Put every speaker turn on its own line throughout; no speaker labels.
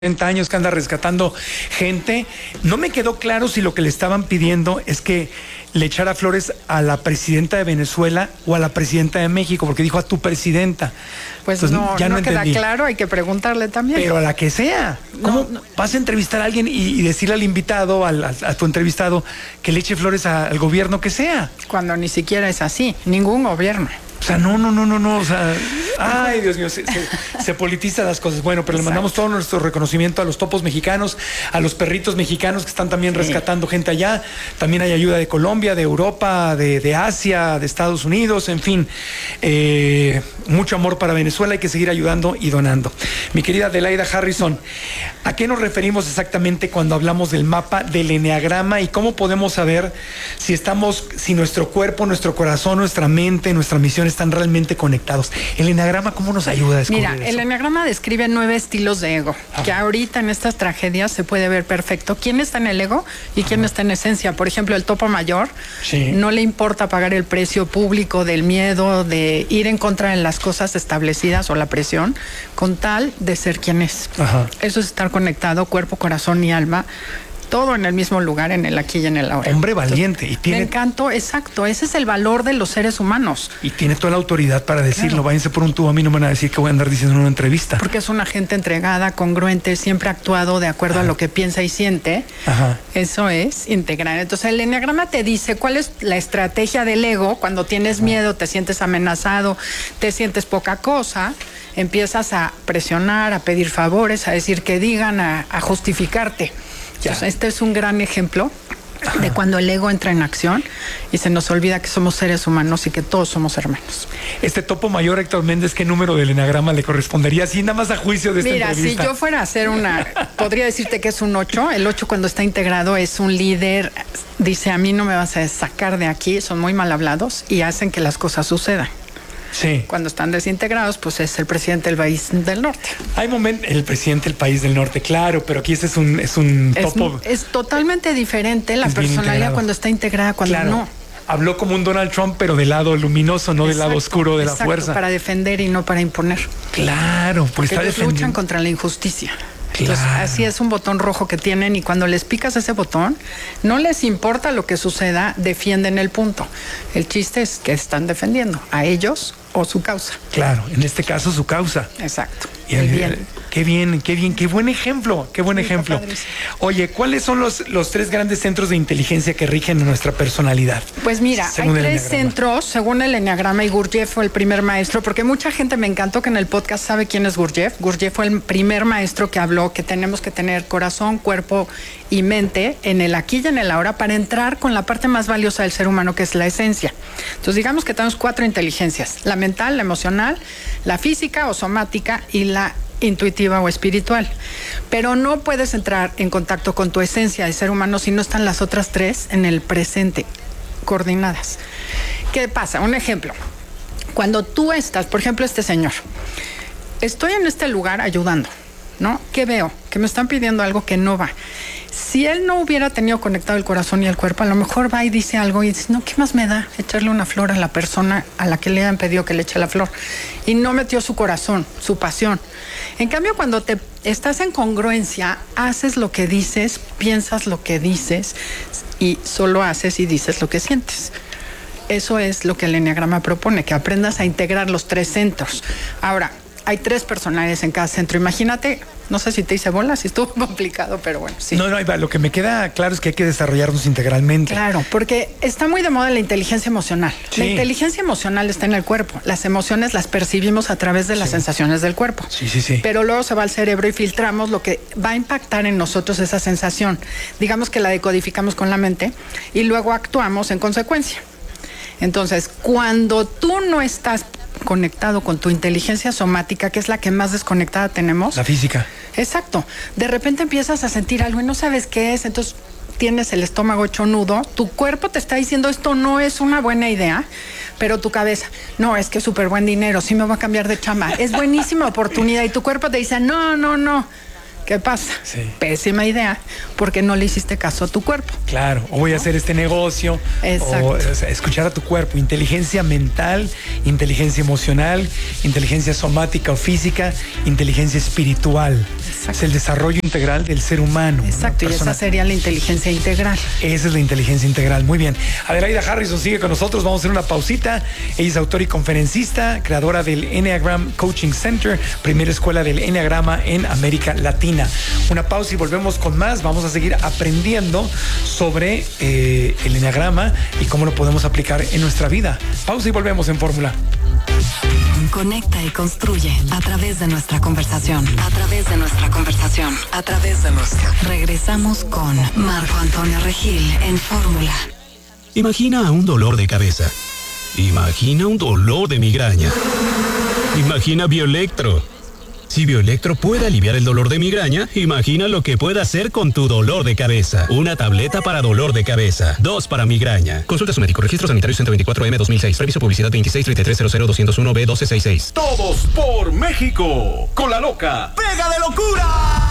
30 años que anda rescatando gente. No me quedó claro si lo que le estaban pidiendo es que le echara flores a la presidenta de Venezuela o a la presidenta de México, porque dijo a tu presidenta.
Pues entonces, no, ya no queda claro, hay que preguntarle también.
Pero a la que sea. ¿Cómo vas a entrevistar a alguien y decirle al invitado, a tu entrevistado, que le eche flores al gobierno que sea?
Cuando ni siquiera es así, ningún gobierno.
O sea, no, o sea, ay, Dios mío, se politizan las cosas. Bueno, pero le mandamos todo nuestro reconocimiento a los topos mexicanos, a los perritos mexicanos que están también rescatando gente allá. También hay ayuda de Colombia, de Europa, de Asia, de Estados Unidos, en fin. Mucho amor para Venezuela, hay que seguir ayudando y donando. Mi querida Adelaida Harrison, ¿a qué nos referimos exactamente cuando hablamos del mapa del eneagrama y cómo podemos saber si nuestro cuerpo, nuestro corazón, nuestra mente, nuestra misión están realmente conectados? El eneagrama, ¿cómo nos ayuda a descubrir eso?
Mira, el eneagrama describe 9 estilos de ego, que ahorita en estas tragedias se puede ver perfecto quién está en el ego y quién está en esencia. Por ejemplo, el topo mayor no le importa pagar el precio público del miedo, de ir en contra de las cosas establecidas o la presión, con tal de ser quien es. Eso es estar conectado, cuerpo, corazón y alma, todo en el mismo lugar, en el aquí y en el ahora.
Hombre valiente.
Entonces, y tiene... Me encantó, exacto. Ese es el valor de los seres humanos.
Y tiene toda la autoridad para decirlo. Claro. Váyanse por un tubo, a mí no me van a decir que voy a andar diciendo en una entrevista.
Porque es una gente entregada, congruente, siempre ha actuado de acuerdo a lo que piensa y siente. Eso es integrar. Entonces el eneagrama te dice cuál es la estrategia del ego cuando tienes miedo, te sientes amenazado, te sientes poca cosa, empiezas a presionar, a pedir favores, a decir que digan, a justificarte. Entonces, este es un gran ejemplo de cuando el ego entra en acción y se nos olvida que somos seres humanos y que todos somos hermanos.
Este topo mayor, Héctor Méndez, ¿qué número del eneagrama le correspondería? Así nada más a juicio de esta entrevista.
Mira, si yo fuera a hacer podría decirte que es un 8. El 8 cuando está integrado es un líder, dice a mí no me vas a sacar de aquí, son muy mal hablados y hacen que las cosas sucedan.
Sí.
Cuando están desintegrados, pues es el presidente del país del norte.
Hay momentos, el presidente del país del norte, claro, pero aquí este es un topo.
Es totalmente diferente la personalidad cuando está integrada, cuando no.
Habló como un Donald Trump, pero del lado luminoso, no del lado oscuro de la fuerza.
Para defender y no para imponer.
Claro, pues
porque ellos luchan contra la injusticia. Entonces, así es un botón rojo que tienen y cuando les picas ese botón, no les importa lo que suceda, defienden el punto. El chiste es que están defendiendo a ellos o su causa.
Claro, en este caso su causa.
Exacto.
Qué bien, qué buen ejemplo, qué buen ejemplo. Oye, ¿cuáles son los 3 grandes centros de inteligencia que rigen nuestra personalidad?
Pues mira, hay 3 centros, según el eneagrama, y Gurdjieff fue el primer maestro, porque mucha gente, me encantó que en el podcast sabe quién es Gurdjieff. Gurdjieff fue el primer maestro que habló que tenemos que tener corazón, cuerpo y mente en el aquí y en el ahora para entrar con la parte más valiosa del ser humano, que es la esencia. Entonces, digamos que tenemos 4 inteligencias: la mental, la emocional, la física o somática y la intuitiva o espiritual. Pero no puedes entrar en contacto con tu esencia de ser humano si no están las otras 3 en el presente, coordinadas. ¿Qué pasa? Un ejemplo. Cuando tú estás, por ejemplo, este señor, estoy en este lugar ayudando, ¿no? ¿Qué veo? Que me están pidiendo algo que no va. Si él no hubiera tenido conectado el corazón y el cuerpo, a lo mejor va y dice algo y dice, no, ¿qué más me da echarle una flor a la persona a la que le han pedido que le eche la flor? Y no metió su corazón, su pasión. En cambio, cuando te estás en congruencia, haces lo que dices, piensas lo que dices y solo haces y dices lo que sientes. Eso es lo que el eneagrama propone, que aprendas a integrar los 3 centros. Ahora, hay 3 personalidades en cada centro. Imagínate, no sé si te hice bola, si estuvo complicado, pero bueno, sí.
No, lo que me queda claro es que hay que desarrollarnos integralmente.
Claro, porque está muy de moda la inteligencia emocional. Sí. La inteligencia emocional está en el cuerpo. Las emociones las percibimos a través de las sensaciones del cuerpo.
Sí.
Pero luego se va al cerebro y filtramos lo que va a impactar en nosotros esa sensación. Digamos que la decodificamos con la mente y luego actuamos en consecuencia. Entonces, cuando tú no estás conectado con tu inteligencia somática, que es la que más desconectada tenemos.
La física.
Exacto. De repente empiezas a sentir algo y no sabes qué es, entonces tienes el estómago hecho nudo, tu cuerpo te está diciendo esto no es una buena idea, pero tu cabeza, no, es que es súper buen dinero, sí me va a cambiar de chamba, es buenísima oportunidad y tu cuerpo te dice, no. ¿Qué pasa?
Sí.
Pésima idea, porque no le hiciste caso a tu cuerpo.
Claro, o voy a hacer este negocio.
Exacto.
O sea, escuchar a tu cuerpo. Inteligencia mental, inteligencia emocional, inteligencia somática o física, inteligencia espiritual.
Exacto.
Es el desarrollo integral del ser humano.
Exacto, y esa sería la inteligencia integral.
Esa es la inteligencia integral. Muy bien. Adelaida Harrison sigue con nosotros. Vamos a hacer una pausita. Ella es autora y conferencista, creadora del Enneagram Coaching Center, primera escuela del Enneagrama en América Latina. Una pausa y volvemos con más. Vamos a seguir aprendiendo sobre el Enneagrama y cómo lo podemos aplicar en nuestra vida. Pausa y volvemos en Fórmula.
Conecta y construye a través de nuestra conversación. A través de nuestra conversación. A través de nuestra. Regresamos con Marco Antonio Regil en Fórmula.
Imagina un dolor de cabeza. Imagina un dolor de migraña. Imagina Bioelectro. Si Bioelectro puede aliviar el dolor de migraña, imagina lo que puede hacer con tu dolor de cabeza. Una tableta para dolor de cabeza, 2 para migraña. Consulta a su médico. Registro sanitario 124M 2006. Reviso publicidad 2633000201B1266.
Todos por México. Con la loca. ¡Pega de locura!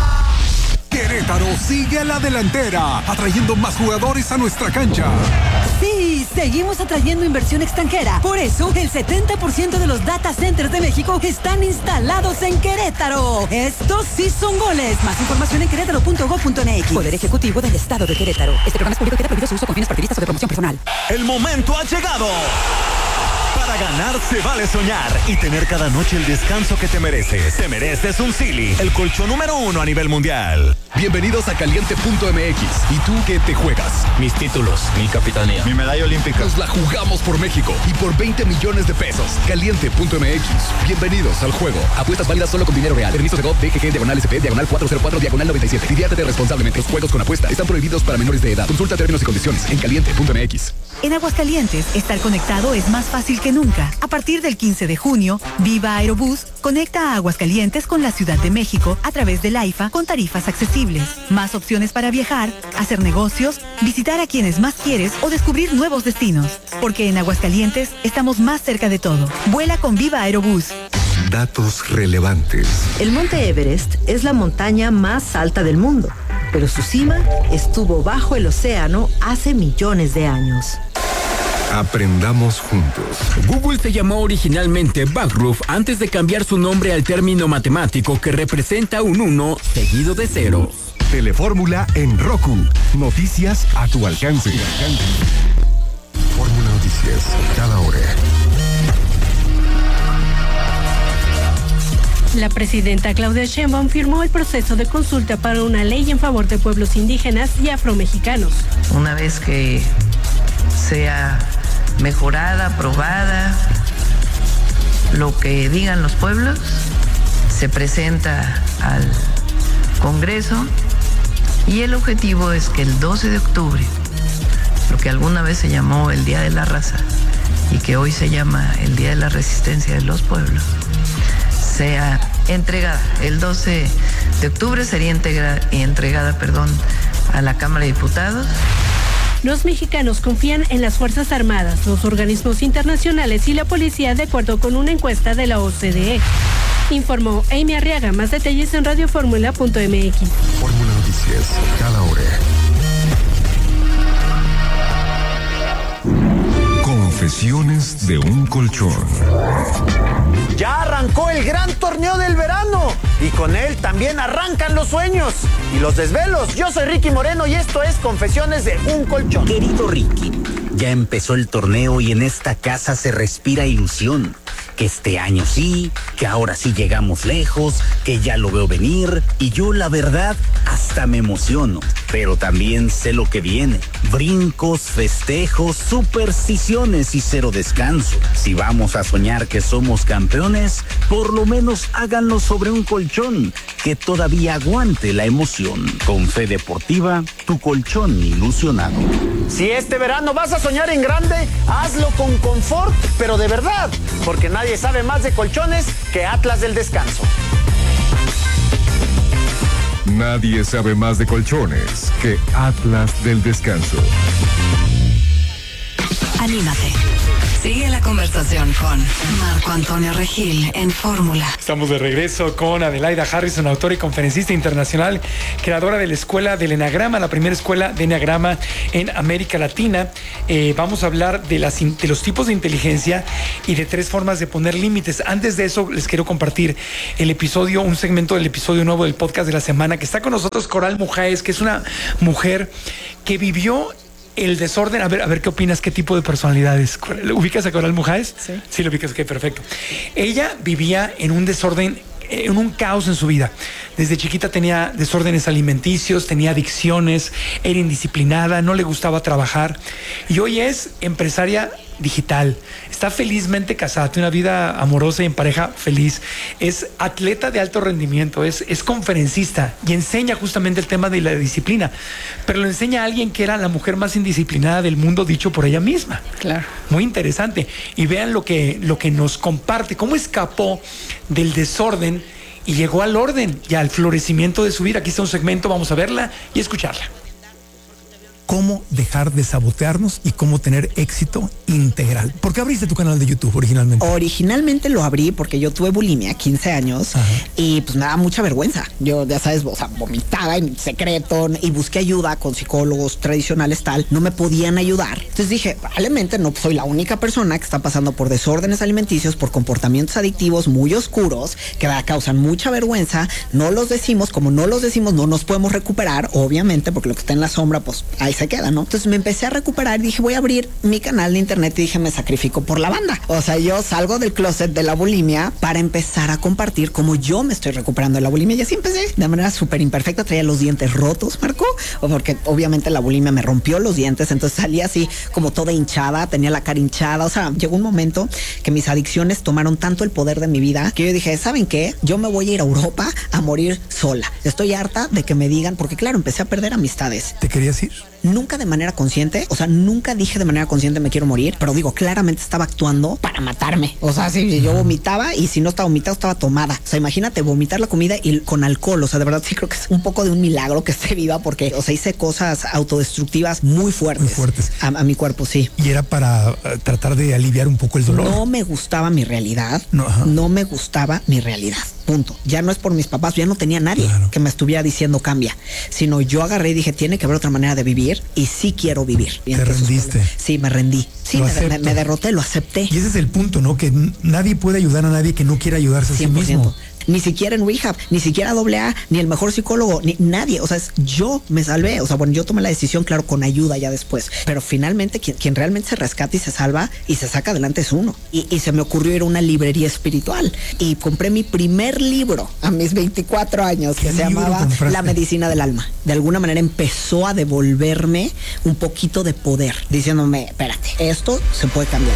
Querétaro sigue a la delantera, atrayendo más jugadores a nuestra cancha.
Sí, seguimos atrayendo inversión extranjera. Por eso, el 70% de los data centers de México están instalados en Querétaro. Estos sí son goles. Más información en querétaro.gov.mx. Poder Ejecutivo del Estado de Querétaro. Este programa es público y queda prohibido su uso con fines partidistas o de promoción personal.
El momento ha llegado. Para ganar se vale soñar y tener cada noche el descanso que te mereces. Te mereces un Silly, el colchón número 1 a nivel mundial.
Bienvenidos a Caliente.mx. ¿Y tú qué te juegas?
Mis títulos, mi capitanía,
Mi medalla olímpica.
Nos la jugamos por México y por 20 millones de pesos. Caliente.mx. Bienvenidos al juego. Apuestas válidas solo con dinero real. Permiso de GOV, DGG, /SP, /404, /97. Diviértete responsablemente. Los juegos con apuesta están prohibidos para menores de edad. Consulta términos y condiciones en Caliente.mx.
En Aguascalientes, estar conectado es más fácil que nunca. A partir del 15 de junio, Viva Aerobús conecta a Aguascalientes con la Ciudad de México a través del AIFA con tarifas accesibles. Más opciones para viajar, hacer negocios, visitar a quienes más quieres o descubrir nuevos destinos. Porque en Aguascalientes estamos más cerca de todo. Vuela con Viva Aerobús.
Datos relevantes.
El Monte Everest es la montaña más alta del mundo, pero su cima estuvo bajo el océano hace millones de años.
Aprendamos juntos.
Google se llamó originalmente Backroof antes de cambiar su nombre al término matemático que representa un 1 seguido de ceros.
Telefórmula en Roku. Noticias a tu alcance. Fórmula Noticias, cada hora.
La presidenta Claudia Sheinbaum firmó el proceso de consulta para una ley en favor de pueblos indígenas y afromexicanos.
Una vez que sea mejorada, aprobada, lo que digan los pueblos, se presenta al Congreso y el objetivo es que el 12 de octubre, lo que alguna vez se llamó el Día de la Raza y que hoy se llama el Día de la Resistencia de los Pueblos, sea entregada. El 12 de octubre sería entregada a la Cámara de Diputados.
Los mexicanos confían en las Fuerzas Armadas, los organismos internacionales y la policía, de acuerdo con una encuesta de la OCDE. Informó Amy Arriaga. Más detalles en radioformula.mx.
Fórmula Noticias, cada hora. Confesiones de un colchón.
Ya arrancó el gran torneo del verano y con él también arrancan los sueños y los desvelos. Yo soy Ricky Moreno y esto es Confesiones de un colchón.
Querido Ricky, ya empezó el torneo y en esta casa se respira ilusión. Que este año sí, que ahora sí llegamos lejos, que ya lo veo venir y yo la verdad hasta me emociono. Pero también sé lo que viene. Brincos, festejos, supersticiones y cero descanso. Si vamos a soñar que somos campeones, por lo menos háganlo sobre un colchón que todavía aguante la emoción. Con Fe Deportiva, tu colchón ilusionado.
Si este verano vas a soñar en grande, hazlo con confort, pero de verdad, porque nadie sabe más de colchones que Atlas del Descanso.
Nadie sabe más de colchones que Atlas del Descanso.
Anímate. Sigue la conversación con Marco Antonio Regil en Fórmula.
Estamos de regreso con Adelaida Harrison, autora y conferencista internacional, creadora de la Escuela del Eneagrama, la primera escuela de Eneagrama en América Latina. Vamos a hablar de los tipos de inteligencia y de 3 formas de poner límites. Antes de eso, les quiero compartir un segmento del episodio nuevo del podcast de la semana, que está con nosotros Coral Mujáez, que es una mujer que vivió el desorden. A ver qué opinas, qué tipo de personalidades. ¿Ubicas a Coral Mujáez? Sí, lo ubicas, ok, perfecto. Ella vivía en un desorden, en un caos en su vida. Desde chiquita tenía desórdenes alimenticios, tenía adicciones, era indisciplinada, no le gustaba trabajar y hoy es empresaria digital. Está felizmente casada, tiene una vida amorosa y en pareja feliz. Es atleta de alto rendimiento, es conferencista y enseña justamente el tema de la disciplina, pero lo enseña a alguien que era la mujer más indisciplinada del mundo, dicho por ella misma.
Claro.
Muy interesante. Y vean lo que nos comparte, cómo escapó del desorden y llegó al orden y al florecimiento de su vida. Aquí está un segmento, vamos a verla y escucharla.
Cómo dejar de sabotearnos y cómo tener éxito integral. ¿Por qué abriste tu canal de YouTube originalmente?
Originalmente lo abrí porque yo tuve bulimia 15 años. Ajá. Y pues me daba mucha vergüenza. Yo, ya sabes, o sea, vomitaba en secreto y busqué ayuda con psicólogos tradicionales tal. No me podían ayudar. Entonces dije, probablemente no soy la única persona que está pasando por desórdenes alimenticios, por comportamientos adictivos muy oscuros que causan mucha vergüenza. No los decimos, como no los decimos, no nos podemos recuperar, obviamente, porque lo que está en la sombra, pues ahí se queda, ¿no? Entonces me empecé a recuperar y dije, voy a abrir mi canal de internet y dije, me sacrifico por la banda. O sea, yo salgo del closet de la bulimia para empezar a compartir cómo yo me estoy recuperando de la bulimia y así empecé de manera súper imperfecta. Traía los dientes rotos, Marco, porque obviamente la bulimia me rompió los dientes, entonces salía así como toda hinchada, tenía la cara hinchada. O sea, llegó un momento que mis adicciones tomaron tanto el poder de mi vida que yo dije, ¿saben qué? Yo me voy a ir a Europa a morir sola. Estoy harta de que me digan, porque claro, empecé a perder amistades.
¿Te querías ir?
Nunca de manera consciente, o sea, nunca dije de manera consciente me quiero morir, pero digo, claramente estaba actuando para matarme. O sea, si yo vomitaba y si no estaba vomitado, estaba tomada. O sea, imagínate vomitar la comida y con alcohol. O sea, de verdad sí creo que es un poco de un milagro que esté viva porque, o sea, hice cosas autodestructivas muy fuertes. Muy fuertes. A mi cuerpo, sí.
¿Y era para tratar de aliviar un poco el dolor?
No me gustaba mi realidad. No me gustaba mi realidad. Punto. Ya no es por mis papás, ya no tenía nadie que me estuviera diciendo cambia, sino yo agarré y dije, tiene que haber otra manera de vivir y sí quiero vivir.
¿Te rendiste?
Sí, me rendí. Sí, me derroté, lo acepté.
Y ese es el punto, ¿no? Que nadie puede ayudar a nadie que no quiera ayudarse a sí mismo.
Ni siquiera en rehab, ni siquiera AA, ni el mejor psicólogo, ni nadie. O sea, yo me salvé. O sea, bueno, yo tomé la decisión, claro, con ayuda ya después. Pero finalmente quien realmente se rescata y se salva y se saca adelante es uno. Y se me ocurrió ir a una librería espiritual. Y compré mi primer libro a mis 24 años que se llamaba La Medicina del Alma. De alguna manera empezó a devolverme un poquito de poder, diciéndome, espérate, esto se puede cambiar.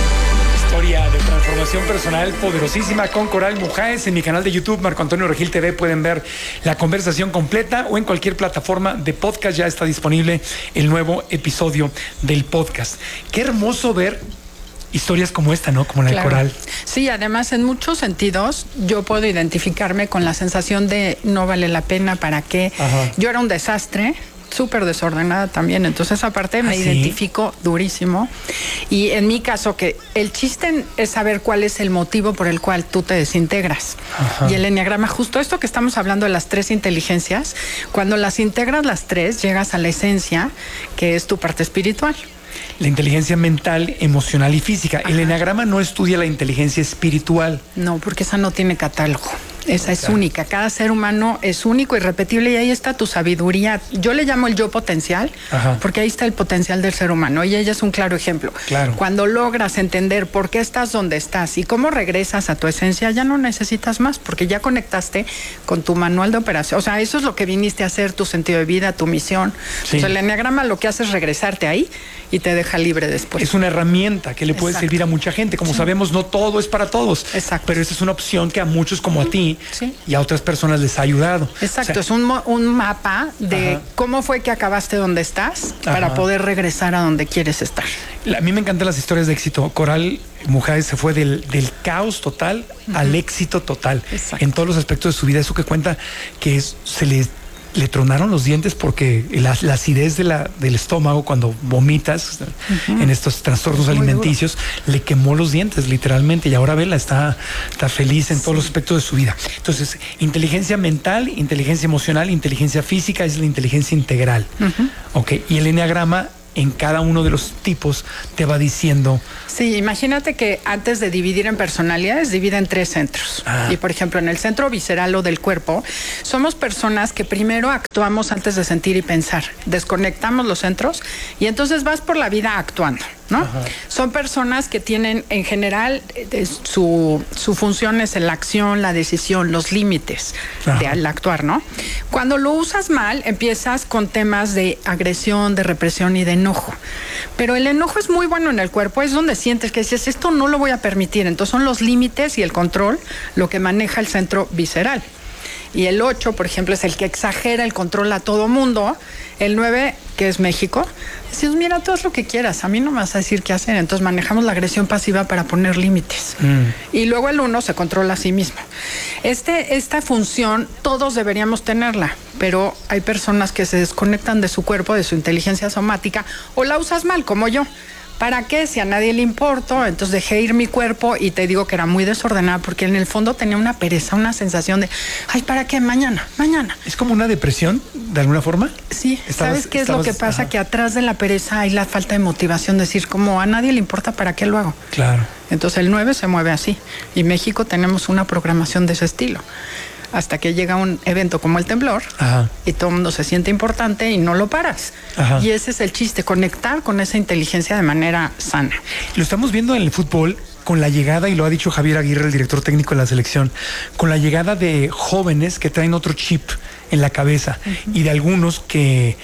Historia de transformación personal poderosísima con Coral Mujáez. En mi canal de YouTube, Marco Antonio Regil TV, pueden ver la conversación completa o en cualquier plataforma de podcast ya está disponible el nuevo episodio del podcast. Qué hermoso ver historias como esta, ¿no? Como la de Coral.
Sí, además en muchos sentidos yo puedo identificarme con la sensación de no vale la pena, ¿para qué? Ajá. Yo era un desastre, súper desordenada también, entonces aparte me identifico durísimo. Y en mi caso, que el chiste es saber cuál es el motivo por el cual tú te desintegras. Ajá. Y el eneagrama, justo esto que estamos hablando de las 3 inteligencias, cuando las integras las 3, llegas a la esencia, que es tu parte espiritual.
La inteligencia mental, emocional y física. Ajá. El eneagrama no estudia la inteligencia espiritual.
No, porque esa no tiene catálogo. Esa es única. Cada ser humano es único, irrepetible, y ahí está tu sabiduría. Yo le llamo el yo potencial, porque ahí está el potencial del ser humano, y ella es un claro ejemplo. Claro. Cuando logras entender por qué estás donde estás y cómo regresas a tu esencia, ya no necesitas más, porque ya conectaste con tu manual de operación. O sea, eso es lo que viniste a hacer, tu sentido de vida, tu misión. Sí. O sea, el eneagrama lo que hace es regresarte ahí y te deja libre después.
Es una herramienta que le puede servir a mucha gente. Como sabemos, no todo es para todos. Exacto. Pero esa es una opción que a muchos como a ti y a otras personas les ha ayudado.
Exacto, o sea, es un mapa de cómo fue que acabaste donde estás para poder regresar a donde quieres estar.
A mí me encantan las historias de éxito. Coral Mujáez se fue del caos total al éxito total. Exacto. En todos los aspectos de su vida. Eso que cuenta que se le le tronaron los dientes porque la acidez del estómago cuando vomitas en estos trastornos alimenticios le quemó los dientes literalmente, y ahora vela, está feliz en todos los aspectos de su vida. Entonces, inteligencia mental, inteligencia emocional, inteligencia física es la inteligencia integral. Okay. Y el enneagrama en cada uno de los tipos te va diciendo.
Sí, imagínate que antes de dividir en personalidades, divide en 3 centros. Y por ejemplo, en el centro visceral o del cuerpo, somos personas que primero actuamos antes de sentir y pensar. Desconectamos los centros y entonces vas por la vida actuando, ¿no? Son personas que tienen, en general, su función es la acción, la decisión, los límites del actuar, ¿no? Cuando lo usas mal, empiezas con temas de agresión, de represión y de enojo. Pero el enojo es muy bueno en el cuerpo, es donde sientes que dices, esto no lo voy a permitir. Entonces son los límites y el control lo que maneja el centro visceral. Y el 8, por ejemplo, es el que exagera el control a todo mundo. El 9, que es México, dices, mira, tú haz lo que quieras, a mí no me vas a decir qué hacer. Entonces manejamos la agresión pasiva para poner límites. Y luego el 1 se controla a sí mismo. Esta función todos deberíamos tenerla, pero hay personas que se desconectan de su cuerpo, de su inteligencia somática, o la usas mal, como yo. ¿Para qué? Si a nadie le importo, entonces dejé ir mi cuerpo y te digo que era muy desordenada porque en el fondo tenía una pereza, una sensación de, ay, ¿para qué? Mañana.
¿Es como una depresión, de alguna forma?
Sí, ¿sabes qué es lo que pasa? Que atrás de la pereza hay la falta de motivación, decir, como a nadie le importa, ¿para qué lo hago?
Claro.
Entonces el 9 se mueve así y México tenemos una programación de ese estilo. Hasta que llega un evento como el temblor y todo el mundo se siente importante y no lo paras. Y ese es el chiste, conectar con esa inteligencia de manera sana.
Lo estamos viendo en el fútbol con la llegada, y lo ha dicho Javier Aguirre, el director técnico de la selección, con la llegada de jóvenes que traen otro chip en la cabeza y de algunos que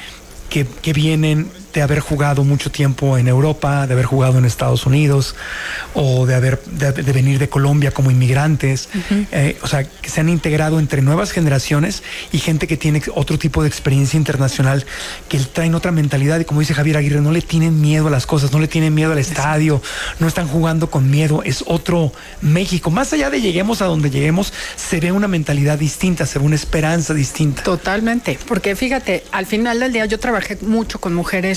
vienen de haber jugado mucho tiempo en Europa, de haber jugado en Estados Unidos, o de venir de Colombia como inmigrantes, o sea, que se han integrado entre nuevas generaciones y gente que tiene otro tipo de experiencia internacional, que traen otra mentalidad, y como dice Javier Aguirre, no le tienen miedo a las cosas, no le tienen miedo al estadio, no están jugando con miedo, es otro México. Más allá de lleguemos a donde lleguemos, se ve una mentalidad distinta, se ve una esperanza distinta.
Totalmente, porque fíjate, al final del día yo trabajé mucho con mujeres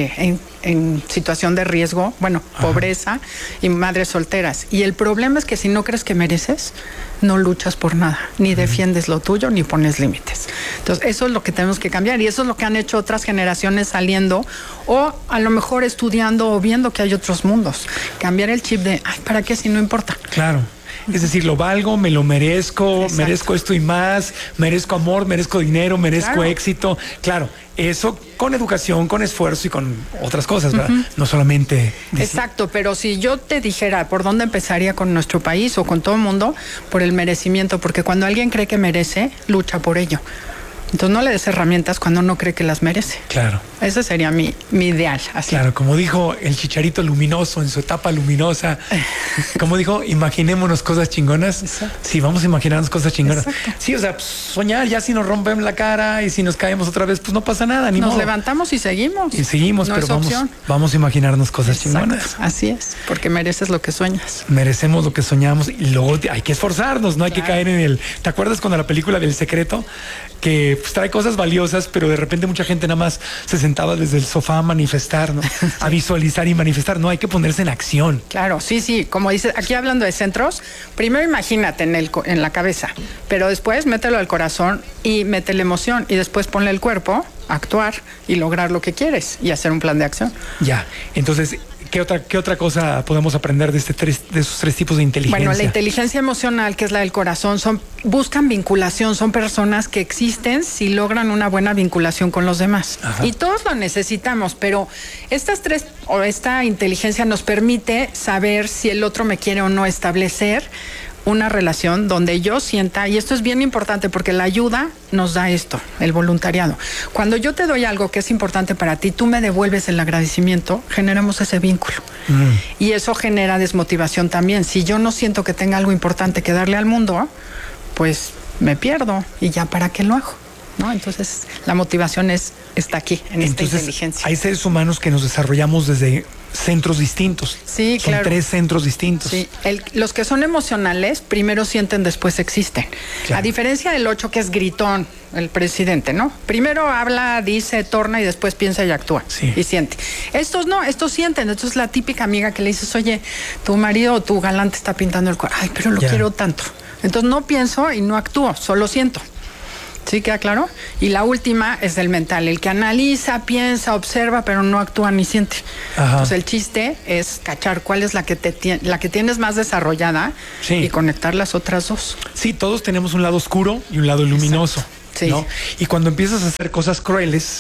en situación de riesgo, pobreza y madres solteras. Y el problema es que si no crees que mereces, no luchas por nada, ni defiendes lo tuyo, ni pones límites. Entonces, eso es lo que tenemos que cambiar y eso es lo que han hecho otras generaciones saliendo o a lo mejor estudiando o viendo que hay otros mundos. Cambiar el chip de, ay, ¿para qué si no importa?
Claro. Es decir, lo valgo, me lo merezco, merezco esto y más, merezco amor, merezco dinero, merezco éxito. Claro, eso con educación, con esfuerzo y con otras cosas, ¿verdad? No solamente...
Exacto, pero si yo te dijera por dónde empezaría con nuestro país o con todo el mundo, por el merecimiento, porque cuando alguien cree que merece, lucha por ello. Entonces no le des herramientas cuando no cree que las merece.
Claro.
Ese sería mi ideal. Así.
Claro, como dijo el Chicharito Luminoso en su etapa luminosa, como dijo, imaginémonos cosas chingonas. Exacto. Sí, vamos a imaginarnos cosas chingonas. Exacto. Sí, o sea, pues, soñar, ya si nos rompemos la cara y si nos caemos otra vez, pues no pasa nada. Ni
nos
modo.
Levantamos y seguimos.
Y seguimos, no, pero vamos a imaginarnos cosas chingonas.
Así es, porque mereces lo que sueñas.
Merecemos lo que soñamos y luego hay que esforzarnos, no hay que caer en el... ¿Te acuerdas cuando la película del Secreto? Que pues, trae cosas valiosas, pero de repente mucha gente nada más se sentaba desde el sofá a manifestar, ¿no? A visualizar y manifestar. No, hay que ponerse en acción.
Claro, sí. Como dices, aquí hablando de centros, primero imagínate en la cabeza, pero después mételo al corazón y mete la emoción y después ponle el cuerpo, actuar y lograr lo que quieres y hacer un plan de acción.
Ya, entonces... ¿Qué otra cosa podemos aprender de esos 3 tipos de inteligencia?
Bueno, la inteligencia emocional, que es la del corazón, buscan vinculación, son personas que existen si logran una buena vinculación con los demás. Y todos lo necesitamos, pero esta inteligencia nos permite saber si el otro me quiere o no, establecer una relación donde yo sienta, y esto es bien importante porque la ayuda nos da esto, el voluntariado. Cuando yo te doy algo que es importante para ti, tú me devuelves el agradecimiento, generamos ese vínculo. Y eso genera desmotivación también. Si yo no siento que tenga algo importante que darle al mundo, pues me pierdo y ya para qué lo hago, ¿no? Entonces la motivación está aquí, en esta inteligencia.
Hay seres humanos que nos desarrollamos desde centros distintos.
Sí,
son
claro.
3 centros distintos.
Sí, los que son emocionales, primero sienten, después existen.
Claro.
A diferencia del 8, que es gritón, el presidente, ¿no? Primero habla, dice, torna y después piensa y actúa.
Sí.
Y siente. Estos no, estos sienten. Esto es la típica amiga que le dices, oye, tu marido o tu galante está pintando el cuadro. Ay, pero lo quiero tanto. Entonces no pienso y no actúo, solo siento. ¿Sí queda claro? Y la última es el mental, el que analiza, piensa, observa, pero no actúa ni siente.
Ajá.
Entonces el chiste es cachar cuál es la que tienes más desarrollada y conectar las otras dos.
Sí, todos tenemos un lado oscuro y un lado luminoso.
Sí.
¿no? Y cuando empiezas a hacer cosas crueles,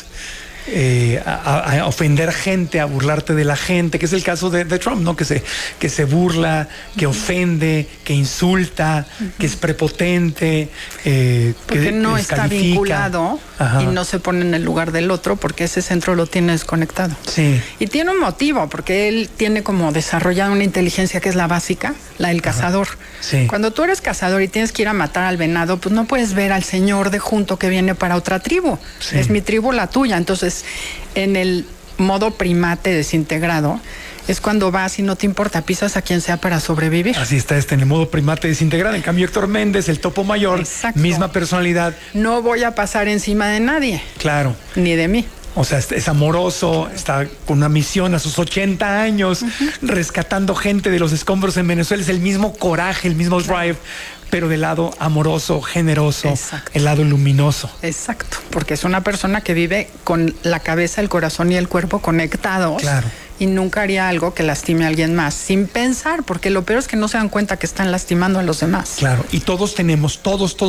a ofender gente, a burlarte de la gente, que es el caso de Trump, ¿no? Que se burla, que ofende, que insulta, que es prepotente,
porque no está vinculado y no se pone en el lugar del otro, porque ese centro lo tiene desconectado.
Sí.
Y tiene un motivo, porque él tiene como desarrollado una inteligencia que es la básica, la del cazador.
Sí.
Cuando tú eres cazador y tienes que ir a matar al venado, pues no puedes ver al señor de junto que viene para otra tribu.
Sí.
Es mi tribu la tuya. Entonces, en el modo primate desintegrado, es cuando vas y no te importa, pisas a quien sea para sobrevivir.
Así está en el modo primate desintegrado. En cambio, Héctor Méndez, el topo mayor, misma personalidad.
No voy a pasar encima de nadie.
Claro.
Ni de mí.
O sea, es amoroso, está con una misión a sus 80 años, rescatando gente de los escombros en Venezuela. Es el mismo coraje, el mismo drive, pero del lado amoroso, generoso, el lado luminoso.
Exacto, porque es una persona que vive con la cabeza, el corazón y el cuerpo conectados.
Claro.
Y nunca haría algo que lastime a alguien más, sin pensar, porque lo peor es que no se dan cuenta que están lastimando a los demás.
Claro, y todos tenemos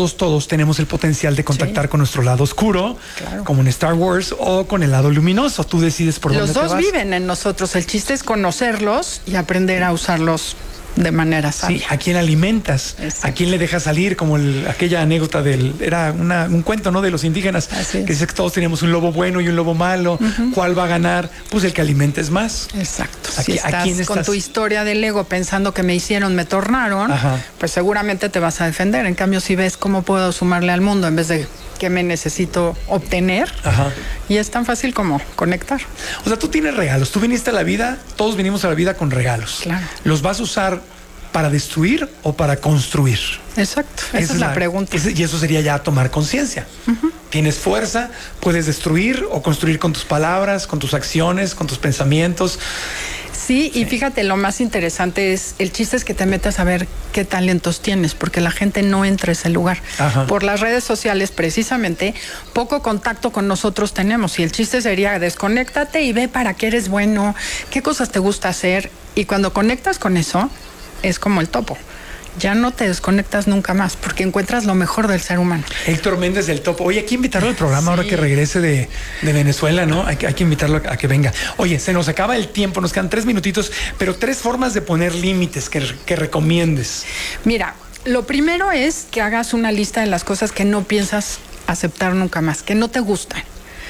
el potencial de contactar con nuestro lado oscuro, como en Star Wars, o con el lado luminoso. Tú decides por dónde te vas.
Los dos viven en nosotros. El chiste es conocerlos y aprender a usarlos de manera sabia.
Sí, ¿a quién alimentas? ¿A quién le dejas salir? Como aquella anécdota era un cuento, ¿no? De los indígenas, que dice que todos teníamos un lobo bueno y un lobo malo. ¿Cuál va a ganar? Pues el que alimentes más.
Exacto.
Si
estás con tu historia del ego pensando que me hicieron, me tornaron, pues seguramente te vas a defender. En cambio, si ves cómo puedo sumarle al mundo en vez de qué me necesito obtener, y es tan fácil como conectar.
O sea, tú tienes regalos, tú viniste a la vida, todos vinimos a la vida con regalos.
Claro.
¿Los vas a usar para destruir o para construir?
Exacto, esa es la pregunta.
Y eso sería ya tomar conciencia. Tienes fuerza, puedes destruir o construir con tus palabras, con tus acciones, con tus pensamientos.
Sí, y fíjate, lo más interesante el chiste es que te metas a ver qué talentos tienes, porque la gente no entra a ese lugar. Por las redes sociales, precisamente, poco contacto con nosotros tenemos, y el chiste sería desconéctate y ve para qué eres bueno, qué cosas te gusta hacer, y cuando conectas con eso, es como el topo. Ya no te desconectas nunca más, porque encuentras lo mejor del ser humano.
Héctor Méndez del Topo. Oye, hay que invitarlo al programa ahora que regrese de Venezuela, ¿no? Hay que invitarlo a que venga. Oye, se nos acaba el tiempo, nos quedan 3 minutitos, pero 3 formas de poner límites que recomiendes.
Mira, lo primero es que hagas una lista de las cosas que no piensas aceptar nunca más, que no te gustan.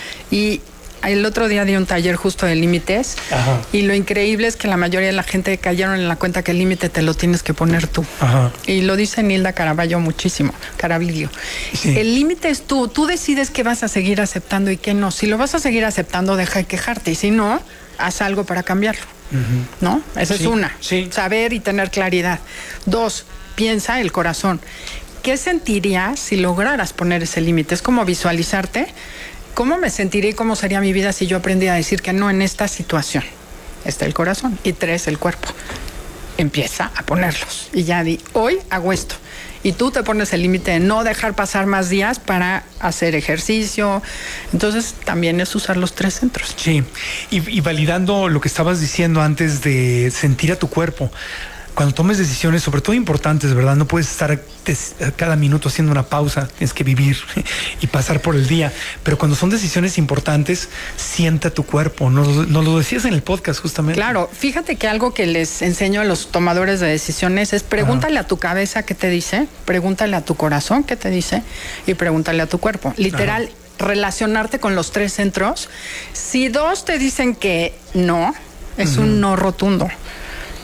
Y el otro día di un taller justo de límites, y lo increíble es que la mayoría de la gente cayeron en la cuenta que el límite te lo tienes que poner tú. Y lo dice Nilda Caraballo muchísimo, Caraballo. El límite es tú decides qué vas a seguir aceptando y qué no. Si lo vas a seguir aceptando, deja de quejarte, y si no, haz algo para cambiarlo. ¿No? Esa es una. Saber y tener claridad. 2, piensa el corazón. ¿Qué sentirías si lograras poner ese límite? Es como visualizarte. ¿Cómo me sentiría y cómo sería mi vida si yo aprendiera a decir que no en esta situación? Está el corazón. Y 3, el cuerpo. Empieza a ponerlos. Y ya hoy hago esto. Y tú te pones el límite de no dejar pasar más días para hacer ejercicio. Entonces, también es usar los 3 centros.
Sí. Y validando lo que estabas diciendo antes de sentir a tu cuerpo. Cuando tomes decisiones, sobre todo importantes, ¿verdad? No puedes estar cada minuto haciendo una pausa, tienes que vivir y pasar por el día. Pero cuando son decisiones importantes, sienta tu cuerpo. Nos lo decías en el podcast justamente.
Claro, fíjate que algo que les enseño a los tomadores de decisiones es pregúntale a tu cabeza qué te dice, pregúntale a tu corazón qué te dice y pregúntale a tu cuerpo. Literal, relacionarte con los 3 centros. Si 2 te dicen que no, es un no rotundo.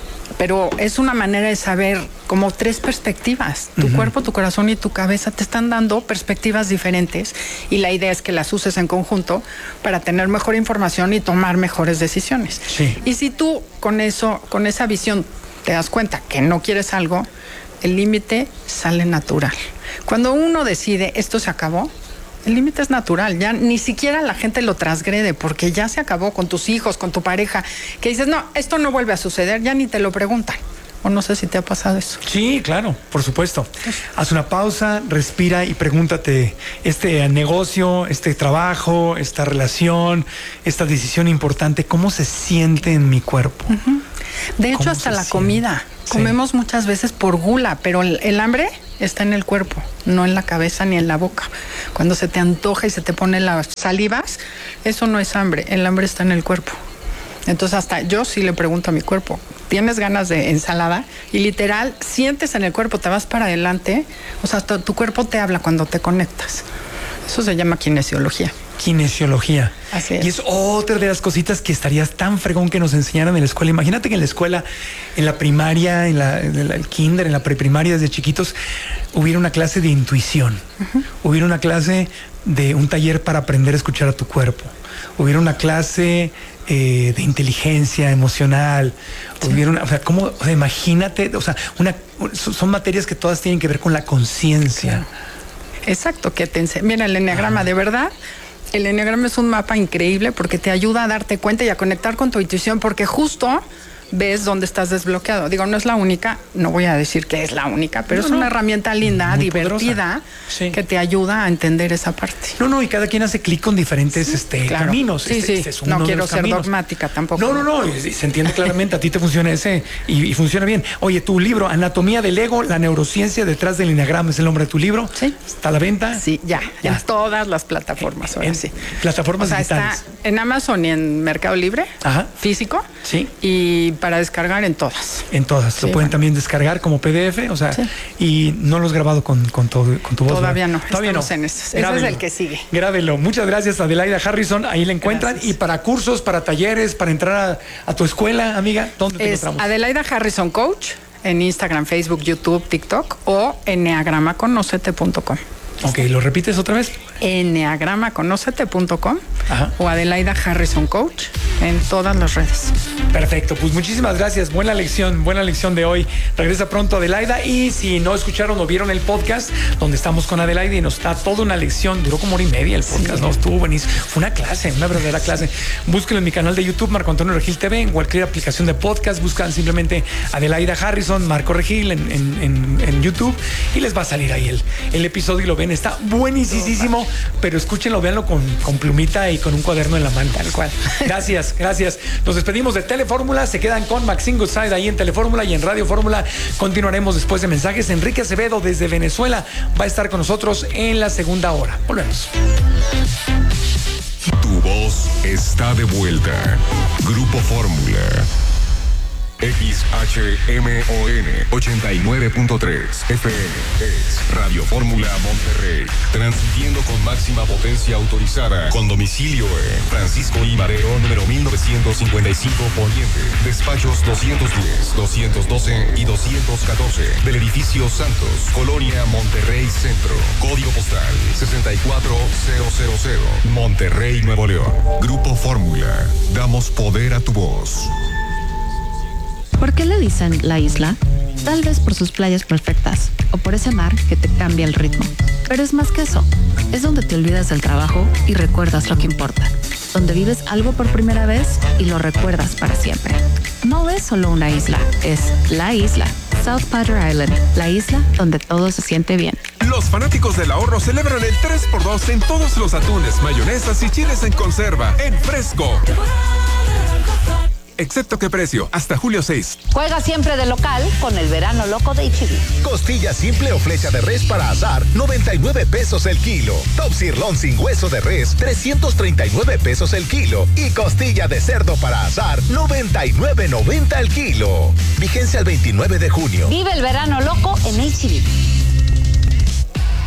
pero es una manera de saber como 3 perspectivas. Tu cuerpo, tu corazón y tu cabeza te están dando perspectivas diferentes y la idea es que las uses en conjunto para tener mejor información y tomar mejores decisiones.
Sí.
Y si tú con esa visión te das cuenta que no quieres algo, el límite sale natural. Cuando uno decide esto se acabó, el límite es natural, ya ni siquiera la gente lo transgrede porque ya se acabó con tus hijos, con tu pareja, que dices, no, esto no vuelve a suceder, ya ni te lo preguntan. O no sé si te ha pasado eso.
Sí, claro, por supuesto. Haz una pausa, respira y pregúntate, este negocio, este trabajo, esta relación, esta decisión importante, ¿cómo se siente en mi cuerpo?
De hecho, hasta la comida. Comemos muchas veces por gula, pero el hambre está en el cuerpo, no en la cabeza ni en la boca. Cuando se te antoja y se te ponen las salivas, eso no es hambre, el hambre está en el cuerpo. Entonces hasta yo sí le pregunto a mi cuerpo, ¿tienes ganas de ensalada? Y literal, sientes en el cuerpo, te vas para adelante, o sea, hasta tu cuerpo te habla cuando te conectas. Eso se llama kinesiología.
Kinesiología.
Así es.
Y es otra de las cositas que estarías tan fregón que nos enseñaran en la escuela. Imagínate que en la escuela, en la primaria, en el kinder, en la preprimaria, desde chiquitos, hubiera una clase de intuición. Hubiera una clase de un taller para aprender a escuchar a tu cuerpo. Hubiera una clase de inteligencia emocional. Hubiera una, o sea, ¿cómo? O sea, imagínate, o sea, son materias que todas tienen que ver con la conciencia.
Claro. Exacto, que te enseña. Mira, el enneagrama, de verdad, el enneagrama es un mapa increíble porque te ayuda a darte cuenta y a conectar con tu intuición, porque justo ves dónde estás desbloqueado. Digo, no es la única, no voy a decir que es la única, pero es una herramienta linda, muy divertida, que te ayuda a entender esa parte.
No, y cada quien hace clic con diferentes caminos.
Sí, no quiero ser dogmática tampoco.
No, se entiende claramente, a ti te funciona ese y funciona bien. Oye, tu libro, Anatomía del Ego, la neurociencia detrás del enneagrama, es el nombre de tu libro.
Sí.
¿Está a la venta?
Sí, ya. En todas las plataformas, ahora sí.
Plataformas digitales.
Está en Amazon y en Mercado Libre, físico.
Sí.
Y para descargar en todas.
En todas. Lo pueden también descargar como PDF, o sea, y no lo has grabado con tu voz.
Todavía no.
Todavía no.
En ese es el que sigue.
Grábelo. Muchas gracias, Adelaida Harrison. Ahí la encuentran. Gracias. Y para cursos, para talleres, para entrar a tu escuela, amiga, ¿dónde te encontramos?
Adelaida Harrison Coach en Instagram, Facebook, YouTube, TikTok o enneagramaconocete.com.
Ok, ¿lo repites otra vez?
enneagramaconocete.com o Adelaida Harrison Coach en todas las redes.
Perfecto, pues muchísimas gracias. Buena lección de hoy. Regresa pronto Adelaida y si no escucharon o vieron el podcast donde estamos con Adelaida y nos da toda una lección, duró como 1:30 el podcast, ¿no? Estuvo buenísimo. Fue una clase, una verdadera clase. Búsquenlo en mi canal de YouTube, Marco Antonio Regil TV, en cualquier aplicación de podcast, buscan simplemente Adelaida Harrison, Marco Regil en YouTube y les va a salir ahí el episodio y lo ven. Está buenísimo, pero escúchenlo, véanlo con plumita y con un cuaderno en la mano.
Tal cual.
Gracias. Nos despedimos de Telefórmula, se quedan con Maxine Goodside ahí en Telefórmula y en Radio Fórmula. Continuaremos después de mensajes. Enrique Acevedo desde Venezuela va a estar con nosotros en la segunda hora. Volvemos.
Tu voz está de vuelta. Grupo Fórmula. XHMON 89.3 FM es Radio Fórmula Monterrey, transmitiendo con máxima potencia autorizada, con domicilio en Francisco I. Madero, número 1955 Poniente, despachos 210, 212 y 214 del edificio Santos, Colonia Monterrey Centro, código postal 64000, Monterrey, Nuevo León. Grupo Fórmula, damos poder a tu voz.
¿Por qué le dicen la isla? Tal vez por sus playas perfectas o por ese mar que te cambia el ritmo. Pero es más que eso. Es donde te olvidas del trabajo y recuerdas lo que importa. Donde vives algo por primera vez y lo recuerdas para siempre. No es solo una isla, es la isla. South Padre Island, la isla donde todo se siente bien.
Los fanáticos del ahorro celebran el 3x2 en todos los atunes, mayonesas y chiles en conserva en Fresco. Excepto qué precio, hasta julio 6.
Juega siempre de local con el verano loco de H-E-B.
Costilla simple o flecha de res para asar, 99 pesos el kilo. Top sirloin sin hueso de res, 339 pesos el kilo. Y costilla de cerdo para asar, 99.90 el kilo. Vigencia el 29 de junio.
Vive el verano loco en H-E-B.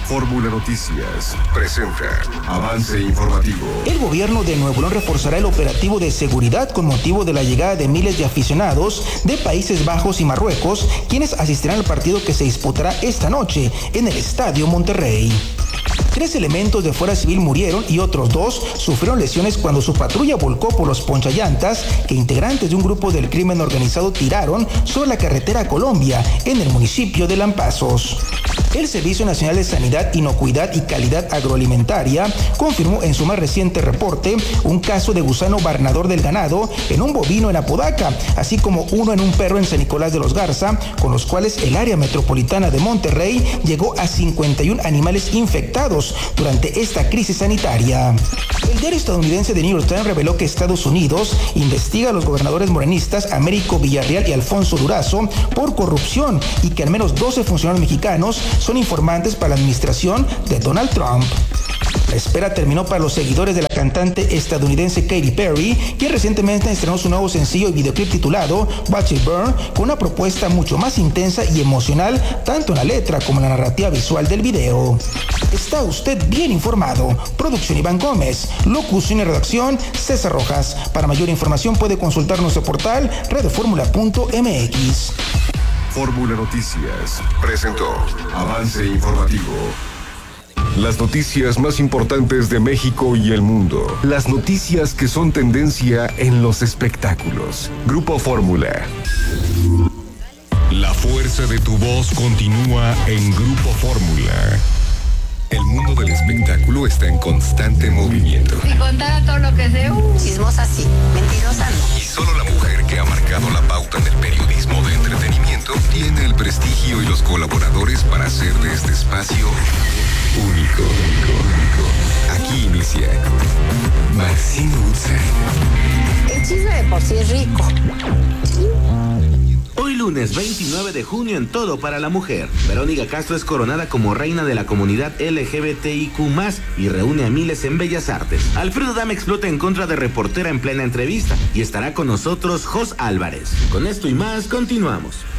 Fórmula Noticias presenta Avance Informativo.
El gobierno de Nuevo León reforzará el operativo de seguridad con motivo de la llegada de miles de aficionados de Países Bajos y Marruecos, quienes asistirán al partido que se disputará esta noche en el Estadio Monterrey. 3 elementos de Fuerza Civil murieron y otros 2 sufrieron lesiones cuando su patrulla volcó por los ponchallantas que integrantes de un grupo del crimen organizado tiraron sobre la carretera a Colombia en el municipio de Lampazos. El Servicio Nacional de Sanidad, Inocuidad y Calidad Agroalimentaria confirmó en su más reciente reporte un caso de gusano barrenador del ganado en un bovino en Apodaca, así como uno en un perro en San Nicolás de los Garza, con los cuales el área metropolitana de Monterrey llegó a 51 animales infectados durante esta crisis sanitaria. El diario estadounidense The New York Times reveló que Estados Unidos investiga a los gobernadores morenistas Américo Villarreal y Alfonso Durazo por corrupción y que al menos 12 funcionarios mexicanos son informantes para la administración de Donald Trump. La espera terminó para los seguidores de la cantante estadounidense Katy Perry, quien recientemente estrenó su nuevo sencillo y videoclip titulado Watch It Burn, con una propuesta mucho más intensa y emocional, tanto en la letra como en la narrativa visual del video. Está usted bien informado. Producción Iván Gómez, locución y redacción César Rojas. Para mayor información puede consultar nuestro portal radioformula.mx.
Fórmula Noticias presentó Avance Informativo. Las noticias más importantes de México y el mundo. Las noticias que son tendencia en los espectáculos. Grupo Fórmula. La fuerza de tu voz continúa en Grupo Fórmula. El mundo del espectáculo está en constante movimiento.
Si contara todo lo que sé, chismosa sí, mentirosa no.
Y solo la mujer que ha marcado la pauta en el periodismo de entretenimiento tiene el prestigio y los colaboradores para hacer de este espacio único. Aquí inicia Maxine Woodside.
El chisme de por sí es rico.
Hoy lunes 29 de junio en Todo para la Mujer. Verónica Castro es coronada como reina de la comunidad LGBTIQ+, y reúne a miles en Bellas Artes. Alfredo Dame explota en contra de reportera en plena entrevista y estará con nosotros Jos Álvarez. Con esto y más, continuamos.